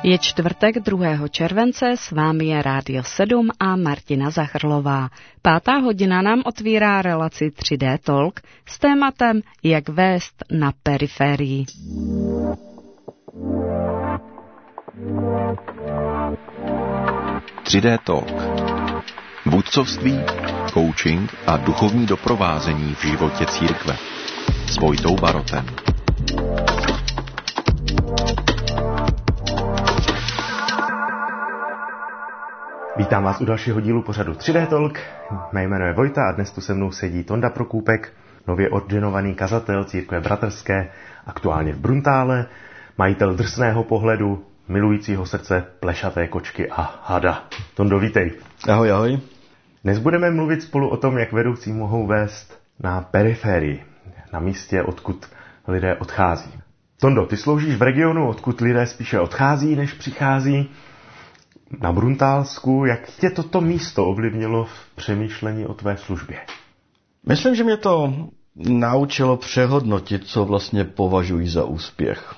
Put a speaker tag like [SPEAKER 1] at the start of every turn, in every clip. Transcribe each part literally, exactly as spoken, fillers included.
[SPEAKER 1] Je čtvrtek druhého července, s vámi je Rádio sedm a Martina Zachrlová. Pátá hodina nám otvírá relaci tři dé Talk s tématem Jak vést na periferii.
[SPEAKER 2] tři dé Talk. Vůdcovství, coaching a duchovní doprovázení v životě církve. S Vojtou Barotem.
[SPEAKER 3] Vítám vás u dalšího dílu pořadu tři dé Talk. Mé jméno je Vojta a dnes tu se mnou sedí Tonda Prokůpek, nově ordinovaný kazatel církve bratrské, aktuálně v Bruntále, majitel drsného pohledu, milujícího srdce, plešaté kočky a hada. Tondo, vítej.
[SPEAKER 4] Ahoj, ahoj.
[SPEAKER 3] Dnes budeme mluvit spolu o tom, jak vedoucí mohou vést na periferii, na místě, odkud lidé odchází. Tondo, ty sloužíš v regionu, odkud lidé spíše odchází, než přichází. Na Bruntálsku, jak tě toto místo ovlivnilo v přemýšlení o tvé službě?
[SPEAKER 4] Myslím, že mě to naučilo přehodnotit, co vlastně považuji za úspěch.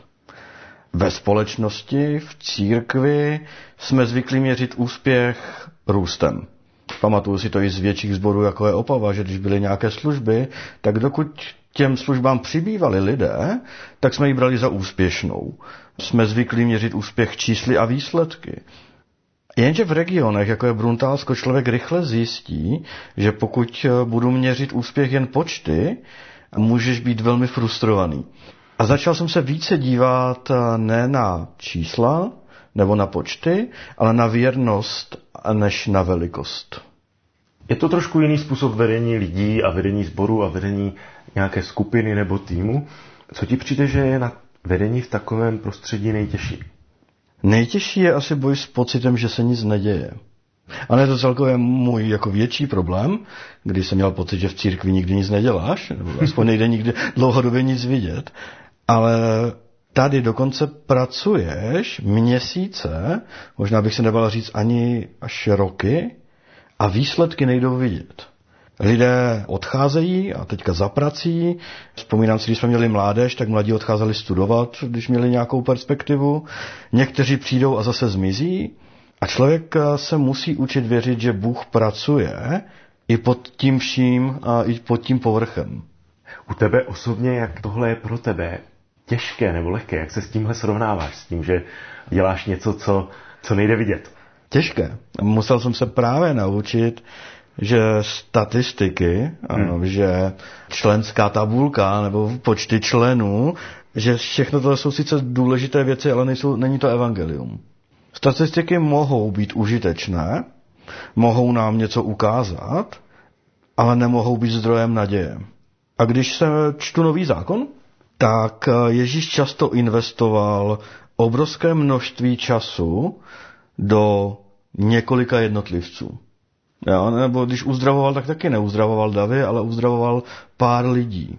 [SPEAKER 4] Ve společnosti, v církvi jsme zvyklí měřit úspěch růstem. Pamatuju si to i z větších sborů, jako je Opava, že když byly nějaké služby, tak dokud těm službám přibývali lidé, tak jsme ji brali za úspěšnou. Jsme zvyklí měřit úspěch čísly a výsledky. Jenže v regionech, jako je Bruntálsko, člověk rychle zjistí, že pokud budu měřit úspěch jen počty, můžeš být velmi frustrovaný. A začal jsem se více dívat ne na čísla nebo na počty, ale na věrnost než na velikost.
[SPEAKER 3] Je to trošku jiný způsob vedení lidí a vedení sboru a vedení nějaké skupiny nebo týmu. Co ti přijde, že je na vedení v takovém prostředí nejtěžší?
[SPEAKER 4] Nejtěžší je asi boj s pocitem, že se nic neděje. Ale je to celkově můj jako větší problém, když jsem měl pocit, že v církvi nikdy nic neděláš, nebo aspoň nejde nikdy dlouhodobě nic vidět. Ale tady dokonce pracuješ měsíce, možná bych se nebal říct ani až roky, a výsledky nejdou vidět. Lidé odcházejí a teďka za prací. Vzpomínám si, když jsme měli mládež, tak mladí odcházeli studovat, když měli nějakou perspektivu. Někteří přijdou a zase zmizí. A člověk se musí učit věřit, že Bůh pracuje i pod tím vším a i pod tím povrchem.
[SPEAKER 3] U tebe osobně, jak tohle je pro tebe těžké nebo lehké? Jak se s tímhle srovnáváš? S tím, že děláš něco, co, co nejde vidět?
[SPEAKER 4] Těžké. Musel jsem se právě naučit, že statistiky, hmm. že členská tabulka nebo počty členů, že všechno to jsou sice důležité věci, ale nejsou, není to evangelium. Statistiky mohou být užitečné, mohou nám něco ukázat, ale nemohou být zdrojem naděje. A když se čtu Nový zákon, tak Ježíš často investoval obrovské množství času do několika jednotlivců. Jo, nebo když uzdravoval, tak taky neuzdravoval davy, ale uzdravoval pár lidí.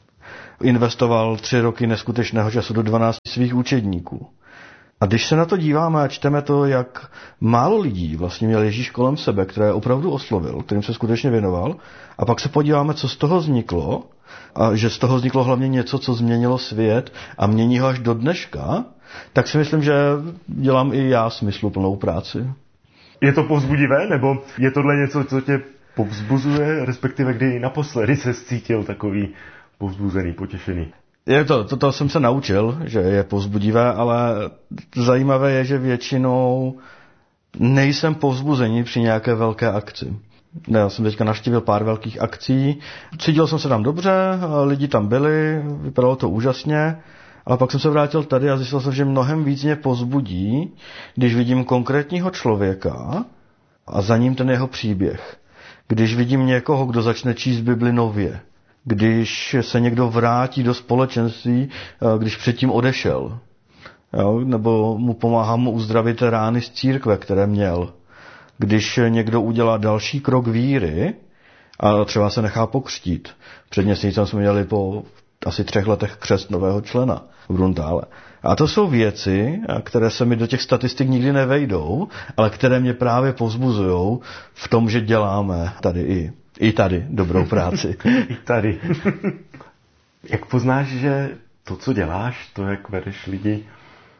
[SPEAKER 4] Investoval tři roky neskutečného času do dvanácti svých učedníků. A když se na to díváme a čteme to, jak málo lidí vlastně měl Ježíš kolem sebe, které opravdu oslovil, kterým se skutečně věnoval, a pak se podíváme, co z toho vzniklo, a že z toho vzniklo hlavně něco, co změnilo svět a mění ho až do dneška, tak si myslím, že dělám i já smysluplnou práci.
[SPEAKER 3] Je to povzbudivé, nebo je tohle něco, co tě povzbuzuje, respektive kdy naposledy se cítil takový povzbuzený, potěšený?
[SPEAKER 4] Je to, to, to jsem se naučil, že je povzbudivé, ale zajímavé je, že většinou nejsem povzbuzený při nějaké velké akci. Já jsem teďka navštívil pár velkých akcí, cítil jsem se tam dobře, lidi tam byli, vypadalo to úžasně, ale pak jsem se vrátil tady a zjistil jsem, že mnohem víc mě povzbudí, když vidím konkrétního člověka a za ním ten jeho příběh. Když vidím někoho, kdo začne číst Bibli nově. Když se někdo vrátí do společenství, když předtím odešel. Jo? Nebo mu pomáhám mu uzdravit rány z církve, které měl. Když někdo udělá další krok víry a třeba se nechá pokřtít. Před měsícem jsme měli po asi třech letech křest nového člena v Bruntále. A to jsou věci, které se mi do těch statistik nikdy nevejdou, ale které mě právě povzbuzujou v tom, že děláme tady i, i tady dobrou práci.
[SPEAKER 3] I tady. Jak poznáš, že to, co děláš, to, jak vedeš lidi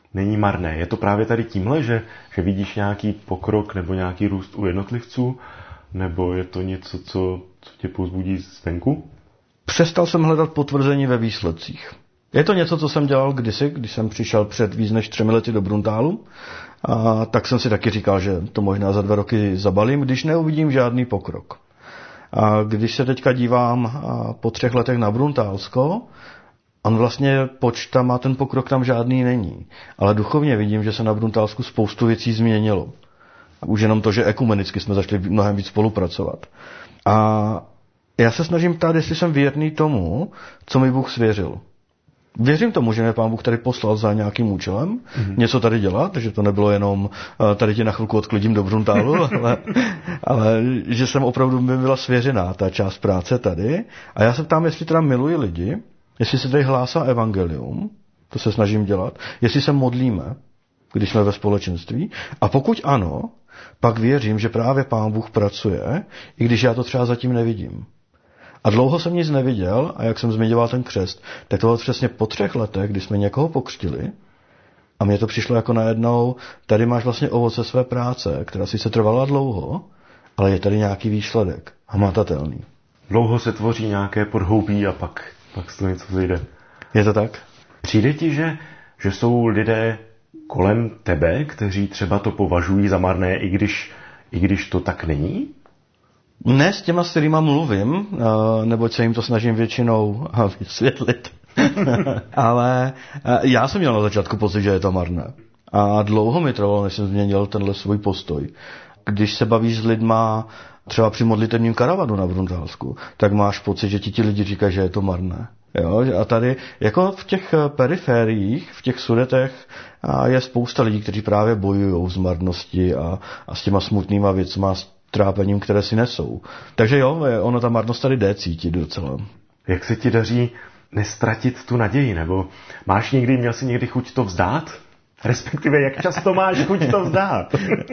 [SPEAKER 3] není marné. Je to právě tady tímhle, že, že vidíš nějaký pokrok nebo nějaký růst u jednotlivců, nebo je to něco, co, co tě povzbudí zvenku?
[SPEAKER 4] Přestal jsem hledat potvrzení ve výsledcích. Je to něco, co jsem dělal kdysi, když jsem přišel před víc než třemi lety do Bruntálu. A tak jsem si taky říkal, že to možná za dva roky zabalím, když neuvidím žádný pokrok. A když se teďka dívám po třech letech na Bruntálsko, on vlastně počtama ten pokrok tam žádný není. Ale duchovně vidím, že se na Bruntálsku spoustu věcí změnilo. Už jenom to, že ekumenicky jsme začali mnohem víc spolupracovat. A já se snažím ptát, jestli jsem věrný tomu, co mi Bůh svěřil. Věřím tomu, že mě Pán Bůh tady poslal za nějakým účelem, mm-hmm. něco tady dělat, že to nebylo jenom tady tě na chvilku odklidím do Bruntálu, ale, ale že jsem opravdu mi byla svěřená ta část práce tady. A já se ptám, jestli teda miluji lidi, jestli se tady hlásá evangelium, to se snažím dělat, jestli se modlíme, když jsme ve společenství. A pokud ano, pak věřím, že právě Pán Bůh pracuje, i když já to třeba zatím nevidím. A dlouho jsem nic neviděl, a jak jsem zmiňoval ten křest, tak to bylo přesně po třech letech, kdy jsme někoho pokřtili, a mně to přišlo jako najednou, tady máš vlastně ovoce své práce, která sice trvala dlouho, ale je tady nějaký výsledek, hmatatelný.
[SPEAKER 3] Dlouho se tvoří nějaké podhoubí a pak, pak z toho něco zejde.
[SPEAKER 4] Je to tak?
[SPEAKER 3] Přijde ti, že, že jsou lidé kolem tebe, kteří třeba to považují za marné, i když, i když to tak není?
[SPEAKER 4] Ne s těma, s kterýma mluvím, neboť se jim to snažím většinou vysvětlit. Ale já jsem měl na začátku pocit, že je to marné. A dlouho mi trvalo, než jsem změnil tenhle svůj postoj. Když se bavíš s lidma třeba při modlitevním karavanu na Bruntálsku, tak máš pocit, že ti ti lidi říkají, že je to marné. Jo? A tady, jako v těch perifériích, v těch sudetech, je spousta lidí, kteří právě bojují s marností a, a s těma smutnýma věcma, trápením, které si nesou. Takže jo, ono ta marnost tady jde cítit docela.
[SPEAKER 3] Jak se ti daří nestratit tu naději, nebo máš někdy, měl jsi někdy chuť to vzdát? Respektive, jak často máš chuť to vzdát?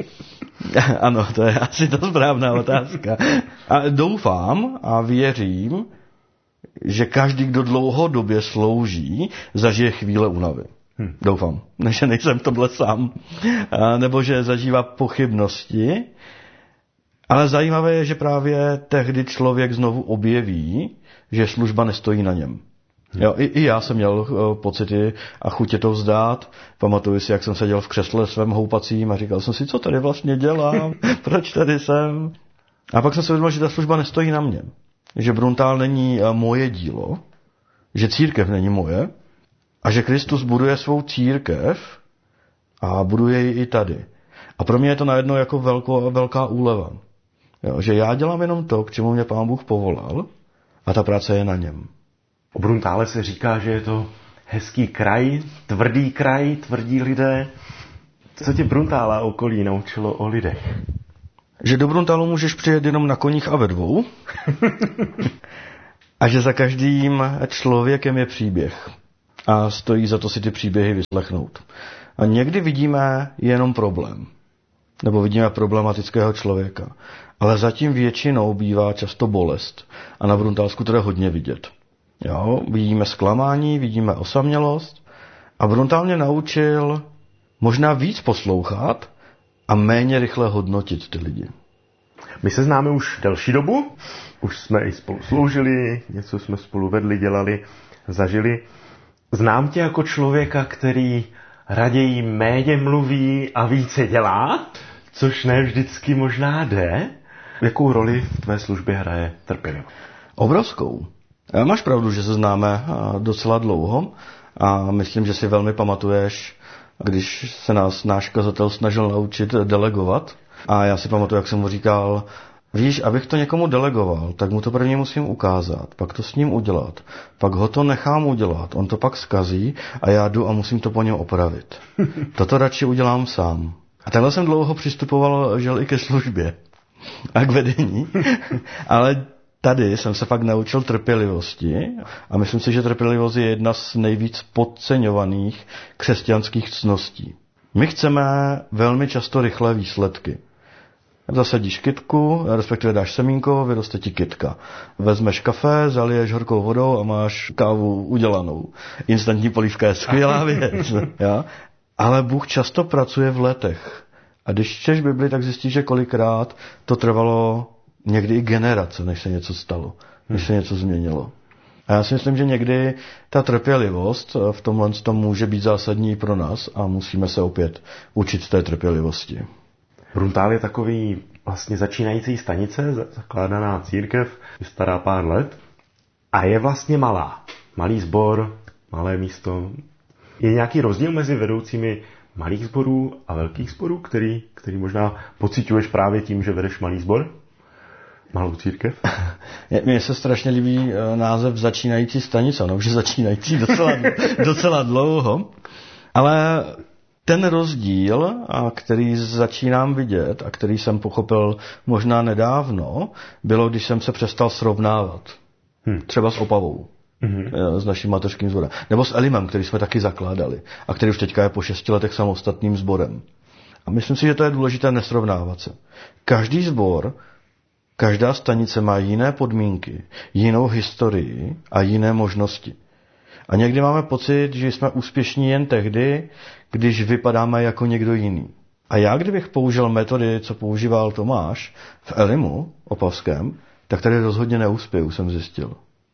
[SPEAKER 4] Ano, to je asi ta správná otázka. A doufám a věřím, že každý, kdo dlouhodobě slouží, zažije chvíle únavy. Hm. Doufám, že nejsem v tomhle sám. A nebo že zažívá pochybnosti. Ale zajímavé je, že právě tehdy člověk znovu objeví, že služba nestojí na něm. Jo, i, i já jsem měl uh, pocity a chutě to vzdát. Pamatuju si, jak jsem seděl v křesle svém houpacím a říkal jsem si, co tady vlastně dělám, proč tady jsem. A pak jsem se uvědomil, že ta služba nestojí na mě. Že Bruntál není uh, moje dílo, že církev není moje a že Kristus buduje svou církev a buduje ji i tady. A pro mě je to najednou jako velko, velká úleva. Jo, že já dělám jenom to, k čemu mě Pán Bůh povolal a ta práce je na něm.
[SPEAKER 3] O Bruntále se říká, že je to hezký kraj, tvrdý kraj, tvrdí lidé. Co tě Bruntála okolí naučilo o lidech?
[SPEAKER 4] Že do Bruntálu můžeš přijet jenom na koních a ve dvou. A že za každým člověkem je příběh. A stojí za to si ty příběhy vyslechnout. A někdy vidíme jenom problém. Nebo vidíme problematického člověka. Ale zatím většinou bývá často bolest. A na Bruntálsku to je hodně vidět. Jo, vidíme zklamání, vidíme osamělost. A Bruntál mě naučil možná víc poslouchat a méně rychle hodnotit ty lidi.
[SPEAKER 3] My se známe už delší dobu. Už jsme i spolu sloužili, něco jsme spolu vedli, dělali, zažili. Znám tě jako člověka, který raději méně mluví a více dělá, což ne vždycky možná jde. Jakou roli v tvé službě hraje trpělivost?
[SPEAKER 4] Obrovskou. Máš pravdu, že se známe docela dlouho a myslím, že si velmi pamatuješ, když se nás náš kazatel snažil naučit delegovat. A já si pamatuju, jak jsem mu říkal, víš, abych to někomu delegoval, tak mu to prvně musím ukázat, pak to s ním udělat, pak ho to nechám udělat, on to pak zkazí a já jdu a musím to po něm opravit. Toto radši udělám sám. A takhle jsem dlouho přistupoval, žel, i ke službě a k vedení, ale tady jsem se fakt naučil trpělivosti a myslím si, že trpělivost je jedna z nejvíc podceňovaných křesťanských ctností. My chceme velmi často rychlé výsledky. Zasadíš kytku, respektive dáš semínko, vyroste ti kytka. Vezmeš kafe, zaliješ horkou vodou a máš kávu udělanou. Instantní polívka je skvělá věc. Ja? ale Bůh často pracuje v letech. A když čteš Bibli, tak zjistíš, že kolikrát to trvalo někdy i generace, než se něco stalo, než se něco změnilo. A já si myslím, že někdy ta trpělivost v tomhle tom může být zásadní pro nás a musíme se opět učit té trpělivosti.
[SPEAKER 3] Bruntál je takový vlastně začínající stanice, zakládaná církev, stará pár let a je vlastně malá. Malý sbor, malé místo. Je nějaký rozdíl mezi vedoucími malých sborů a velkých sborů, který, který možná pociťuješ právě tím, že vedeš malý sbor? Malou církev?
[SPEAKER 4] Mně se strašně líbí název začínající stanice, no už je začínající docela, docela dlouho, ale ten rozdíl, který začínám vidět a který jsem pochopil možná nedávno, bylo, když jsem se přestal srovnávat. Hmm. Třeba s Opavou. Mm-hmm. S naším mateřským sborem. Nebo s Elimem, který jsme taky zakládali a který už teďka je po šesti letech samostatným sborem. A myslím si, že to je důležité nesrovnávat se. Každý sbor, každá stanice má jiné podmínky, jinou historii a jiné možnosti. A někdy máme pocit, že jsme úspěšní jen tehdy, když vypadáme jako někdo jiný. A já, kdybych použil metody, co používal Tomáš v Elimu opavském, tak tady rozhodně neuspěju, jsem zjistil.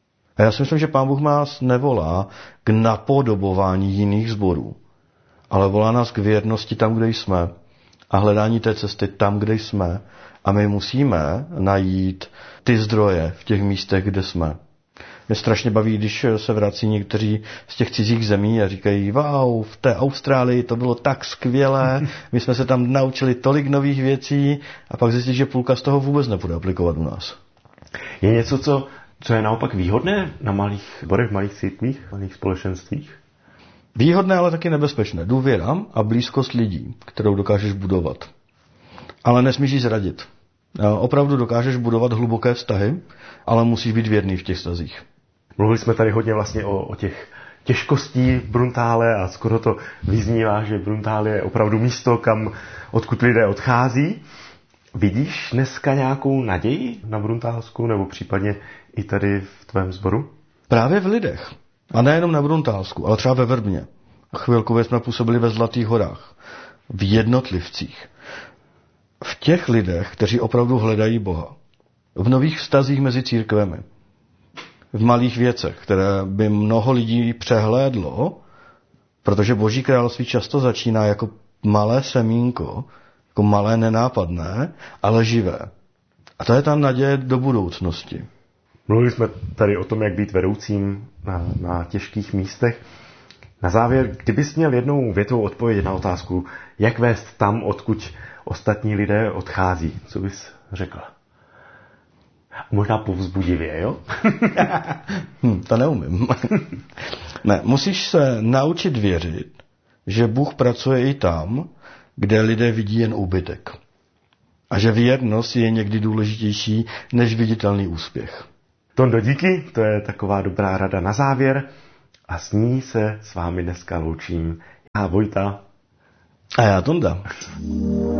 [SPEAKER 4] A já si myslím, že Pán Bůh nás nevolá k napodobování jiných sborů, ale volá nás k věrnosti tam, kde jsme a hledání té cesty tam, kde jsme. A my musíme najít ty zdroje v těch místech, kde jsme. Mě strašně baví, když se vrací někteří z těch cizích zemí a říkají, wow, v té Austrálii to bylo tak skvělé, my jsme se tam naučili tolik nových věcí a pak zjistí, že půlka z toho vůbec nebude aplikovat u nás.
[SPEAKER 3] Je něco, co, co je naopak výhodné na malých sborech, malých církvích, malých společenstvích?
[SPEAKER 4] Výhodné, ale taky nebezpečné. Důvěra a blízkost lidí, kterou dokážeš budovat. Ale nesmíš jí zradit. Opravdu dokážeš budovat hluboké vztahy, ale musíš být věrný v těch vztazích.
[SPEAKER 3] Mluvili jsme tady hodně vlastně o, o těch těžkostí Bruntále a skoro to vyznívá, že Bruntál je opravdu místo, kam odkud lidé odchází. Vidíš dneska nějakou naději na Bruntálsku nebo případně i tady v tvém sboru?
[SPEAKER 4] Právě v lidech. A nejenom na Bruntálsku, ale třeba ve Vrbně. Chvilkově jsme působili ve Zlatých horách. V jednotlivcích. V těch lidech, kteří opravdu hledají Boha. V nových vztazích mezi církvemi. V malých věcech, které by mnoho lidí přehlédlo, protože Boží království často začíná jako malé semínko, jako malé nenápadné, ale živé. A to je ta naděje do budoucnosti.
[SPEAKER 3] Mluvili jsme tady o tom, jak být vedoucím na, na těžkých místech. Na závěr, kdybys měl jednou větou odpovědět na otázku, jak vést tam, odkud ostatní lidé odchází, co bys řekl? Možná povzbudivě, jo?
[SPEAKER 4] hm, to neumím. Ne, musíš se naučit věřit, že Bůh pracuje i tam, kde lidé vidí jen úbytek. A že věrnost je někdy důležitější než viditelný úspěch.
[SPEAKER 3] Tondo, díky, to je taková dobrá rada na závěr. A s ní se s vámi dneska loučím. Já Vojta.
[SPEAKER 4] A já Tonda.